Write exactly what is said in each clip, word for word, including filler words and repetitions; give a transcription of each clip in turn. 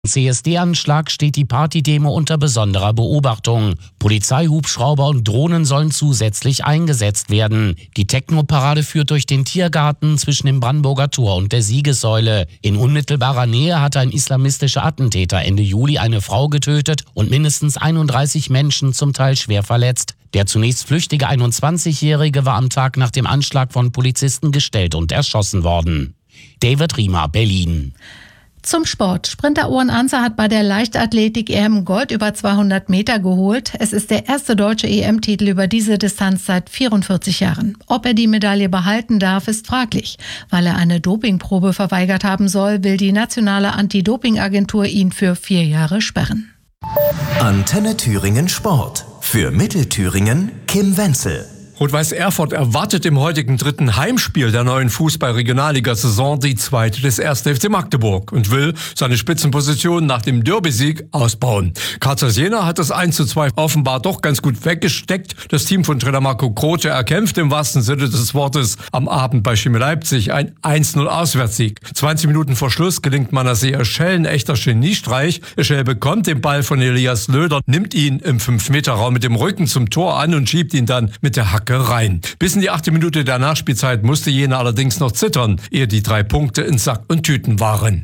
C S D-Anschlag steht die Partydemo unter besonderer Beobachtung. Polizeihubschrauber und Drohnen sollen zusätzlich eingesetzt werden. Die Techno-Parade führt durch den Tiergarten zwischen dem Brandenburger Tor und der Siegessäule. In unmittelbarer Nähe hatte ein islamistischer Attentäter Ende Juli eine Frau getötet und mindestens einunddreißig Menschen zum Teil schwer verletzt. Der zunächst flüchtige einundzwanzigjährige war am Tag nach dem Anschlag von Polizisten gestellt und erschossen worden. David Riemer, Berlin. Zum Sport. Sprinter Owen Anzer hat bei der Leichtathletik-E M Gold über zweihundert Meter geholt. Es ist der erste deutsche E M-Titel über diese Distanz seit vierundvierzig Jahren. Ob er die Medaille behalten darf, ist fraglich. Weil er eine Dopingprobe verweigert haben soll, will die nationale Anti-Doping-Agentur ihn für vier Jahre sperren. Antenne Thüringen Sport. Für Mittelthüringen Kim Wenzel. Rot-Weiß Erfurt erwartet im heutigen dritten Heimspiel der neuen Fußball-Regionalliga-Saison die zweite des ersten F C Magdeburg und will seine Spitzenposition nach dem Derby-Sieg ausbauen. Karlsruhe Jena hat das eins zu zwei offenbar doch ganz gut weggesteckt. Das Team von Trainer Marco Grote erkämpft im wahrsten Sinne des Wortes am Abend bei Chemie Leipzig ein eins null Auswärtssieg. zwanzig Minuten vor Schluss gelingt Manasseh Schell ein echter Geniestreich. Schell bekommt den Ball von Elias Löder, nimmt ihn im fünf Meter Raum mit dem Rücken zum Tor an und schiebt ihn dann mit der Hacke rein. Bis in die achte Minute der Nachspielzeit musste Jena allerdings noch zittern, ehe die drei Punkte in Sack und Tüten waren.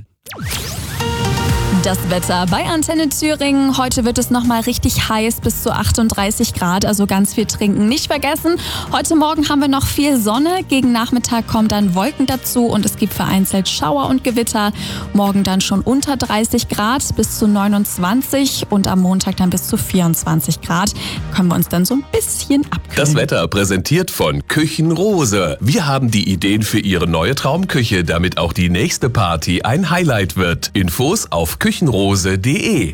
Das Wetter bei Antenne Thüringen. Heute wird es nochmal richtig heiß, bis zu achtunddreißig Grad, also ganz viel trinken nicht vergessen. Heute Morgen haben wir noch viel Sonne, gegen Nachmittag kommen dann Wolken dazu und es gibt vereinzelt Schauer und Gewitter. Morgen dann schon unter dreißig Grad bis zu neunundzwanzig und am Montag dann bis zu vierundzwanzig Grad. Können wir uns dann so ein bisschen abkühlen. Das Wetter präsentiert von Küchenrose. Wir haben die Ideen für Ihre neue Traumküche, damit auch die nächste Party ein Highlight wird. Infos auf küchenrose punkt de.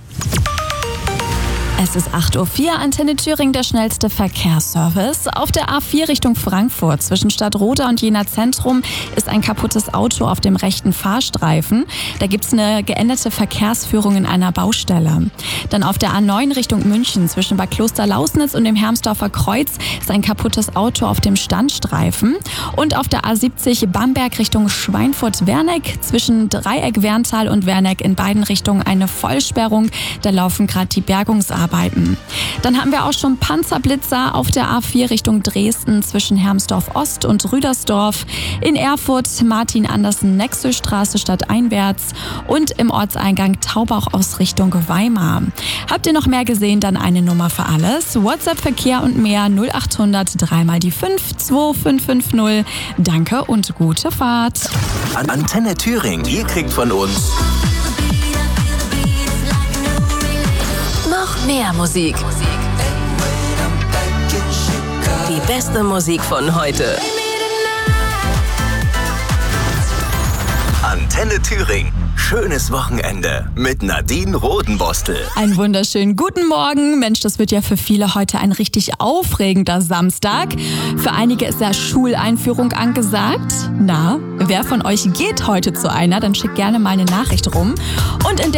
Es ist acht Uhr vier, Antenne Thüringen, der schnellste Verkehrsservice. Auf der A vier Richtung Frankfurt zwischen Stadtroda und Jena Zentrum ist ein kaputtes Auto auf dem rechten Fahrstreifen. Da gibt es eine geänderte Verkehrsführung in einer Baustelle. Dann auf der A neun Richtung München zwischen Bad Kloster-Lausnitz und dem Hermsdorfer Kreuz ist ein kaputtes Auto auf dem Standstreifen. Und auf der A siebzig Bamberg Richtung Schweinfurt-Werneck zwischen Dreieck-Werntal und Werneck in beiden Richtungen eine Vollsperrung. Da laufen gerade die Bergungsarbeiten. Dann haben wir auch schon Panzerblitzer auf der A vier Richtung Dresden zwischen Hermsdorf Ost und Rüdersdorf. In Erfurt Martin-Andersen-Nexelstraße stadteinwärts und im Ortseingang Taubach aus Richtung Weimar. Habt ihr noch mehr gesehen, dann eine Nummer für alles. WhatsApp-Verkehr und mehr null achthundert drei mal die fünf zwei fünf fünf null. Danke und gute Fahrt. Antenne Thüringen, ihr kriegt von uns noch mehr Musik. Die beste Musik von heute. Antenne Thüringen. Schönes Wochenende mit Nadine Rodenbostel. Einen wunderschönen guten Morgen. Mensch, das wird ja für viele heute ein richtig aufregender Samstag. Für einige ist ja Schuleinführung angesagt. Na, wer von euch geht heute zu einer? Dann schickt gerne mal eine Nachricht rum. Und in der